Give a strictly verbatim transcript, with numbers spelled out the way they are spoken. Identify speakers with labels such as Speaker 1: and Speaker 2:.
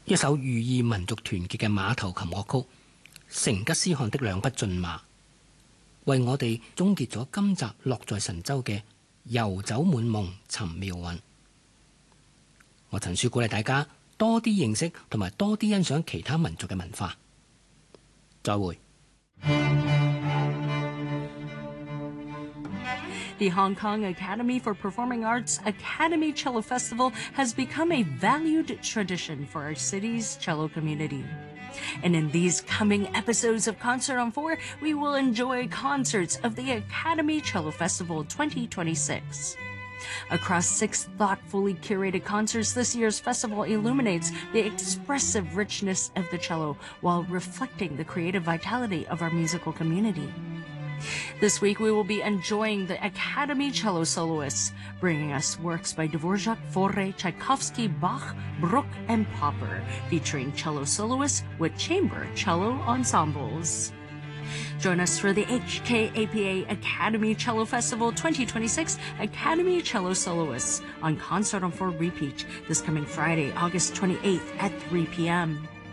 Speaker 1: 一首寓意民族團結嘅馬頭琴樂曲《成吉思汗的兩匹駿馬》，為我哋終結咗今集樂在神州嘅遊走滿夢尋妙韻。我陳樹鼓勵大家多啲認識同埋多啲欣賞其他民族嘅文化。再會。
Speaker 2: The Hong Kong Academy for Performing Arts Academy Cello Festival has become a valued tradition for our city's cello community. And in these coming episodes of Concert on four, we will enjoy concerts of the Academy Cello Festival twenty twenty-six. Across six thoughtfully curated concerts, this year's festival illuminates the expressive richness of the cello while reflecting the creative vitality of our musical community. This week, we will be enjoying the Academy Cello Soloists, bringing us works by Dvorak, Fauré, Tchaikovsky, Bach, Bruch, and Popper, featuring cello soloists with chamber cello ensembles. Join us for the H K A P A Academy Cello Festival twenty twenty-six Academy Cello Soloists on Concert on four Repeat this coming Friday, August twenty-eighth at three p.m.